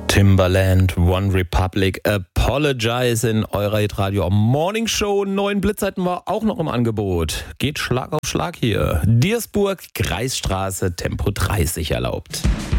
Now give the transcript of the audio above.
Timbaland, One Republic, Apologize in eurer Hitradio Morning Show. 9 Blitzzeiten war auch noch im Angebot. Geht Schlag auf Schlag hier. Diersburg, Kreisstraße, Tempo 30 erlaubt.